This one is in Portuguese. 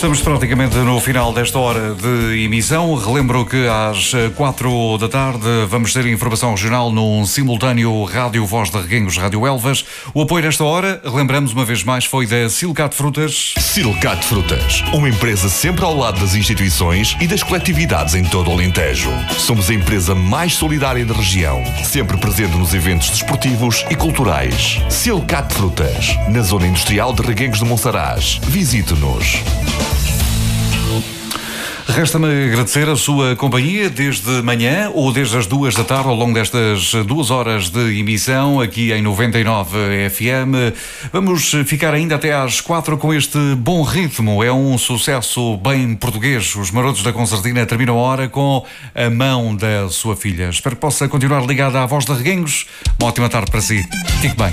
Estamos praticamente no final desta hora de emissão. Relembro que às 4 da tarde vamos ter informação regional num simultâneo Rádio Voz de Reguengos, Rádio Elvas. O apoio nesta hora, relembramos uma vez mais, foi da Silcat Frutas. Silcat Frutas, uma empresa sempre ao lado das instituições e das coletividades em todo o Alentejo. Somos a empresa mais solidária da região, sempre presente nos eventos desportivos e culturais. Silcat Frutas, na zona industrial de Reguengos de Monsaraz. Visite-nos. Resta-me agradecer a sua companhia desde manhã ou desde as 2 da tarde, ao longo destas 2 horas de emissão aqui em 99 FM. Vamos ficar ainda até às 4 com este bom ritmo. É um sucesso bem português. Os Marotos da Concertina terminam a hora com A Mão da Sua Filha. Espero que possa continuar ligada à Voz de Reguengos. Uma ótima tarde para si. Fique bem.